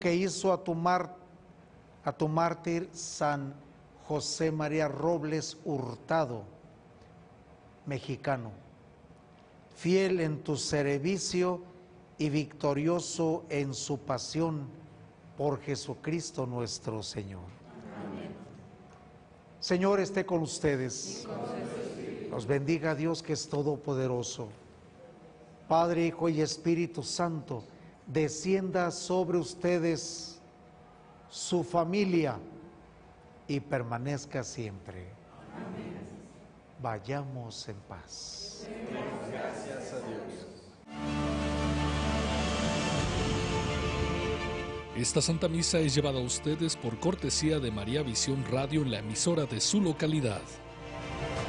que hizo a tu mártir San José María Robles Hurtado, mexicano, fiel en tu servicio y victorioso en su pasión por Jesucristo nuestro Señor. Amén. Señor, esté con ustedes. Nos bendiga Dios, que es todopoderoso. Padre, Hijo y Espíritu Santo, descienda sobre ustedes, su familia, y permanezca siempre. Amén. Vayamos en paz. Gracias a Dios. Esta Santa Misa es llevada a ustedes por cortesía de María Visión Radio en la emisora de su localidad.